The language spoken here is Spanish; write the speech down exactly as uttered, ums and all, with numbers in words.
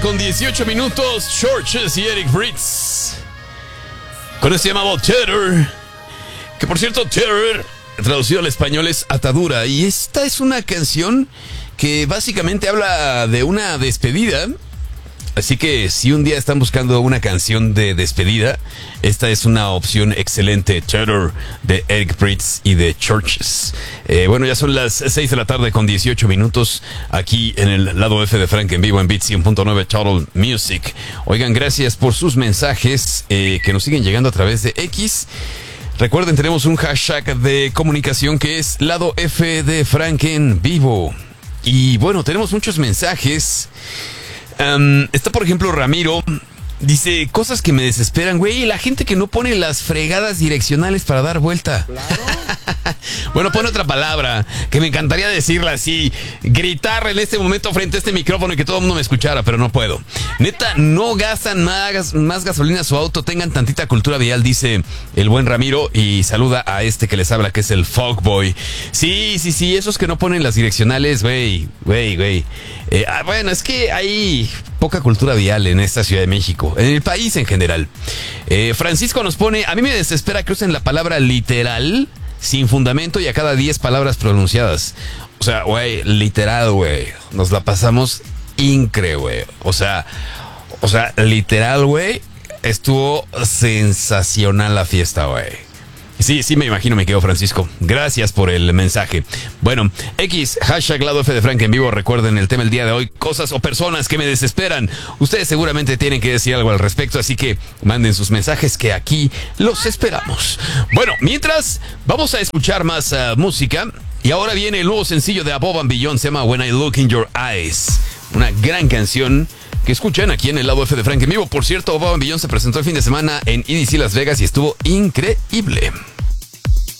Con dieciocho minutos, Churches y Eric Prydz. Con este llamado Terror. Que por cierto, Terror, traducido al español, es atadura. Y esta es una canción que básicamente habla de una despedida. Así que si un día están buscando una canción de despedida, esta es una opción excelente. Terror de Eric Prydz y de Churches. Eh, bueno, ya son las seis de la tarde con dieciocho minutos aquí en el lado F de Frank en vivo en Beat cien punto nueve Total Music. Oigan, gracias por sus mensajes eh, que nos siguen llegando a través de X. Recuerden, tenemos un hashtag de comunicación que es lado F de Frank en vivo. Y bueno, tenemos muchos mensajes. Um, está por ejemplo Ramiro. Dice, cosas que me desesperan, güey. La gente que no pone las fregadas direccionales para dar vuelta. Claro. Bueno, pone otra palabra que me encantaría decirla así, gritar en este momento frente a este micrófono y que todo el mundo me escuchara, pero no puedo. Neta, no gastan más, más gasolina a su auto, tengan tantita cultura vial, dice el buen Ramiro, y saluda a este que les habla, que es el Fogboy. Sí, sí, sí, esos que no ponen las direccionales, güey, güey, güey. Eh, ah, bueno, es que hay poca cultura vial en esta Ciudad de México, en el país en general. Eh, Francisco nos pone, a mí me desespera que usen la palabra literal sin fundamento y a cada diez palabras pronunciadas. O sea, güey, literal, güey. Nos la pasamos incre, güey. O sea, o sea, literal, güey. Estuvo sensacional la fiesta, güey. Sí, sí, me imagino, me quedo, Francisco. Gracias por el mensaje. Bueno, X, hashtag lado F de Frank en vivo. Recuerden el tema del día de hoy, cosas o personas que me desesperan. Ustedes seguramente tienen que decir algo al respecto, así que manden sus mensajes que aquí los esperamos. Bueno, mientras, vamos a escuchar más uh, música. Y ahora viene el nuevo sencillo de Above and Beyond, se llama When I Look in Your Eyes. Una gran canción que escuchan aquí en el lado F de Frank en vivo. Por cierto, Above and Beyond se presentó el fin de semana en E D C Las Vegas y estuvo increíble.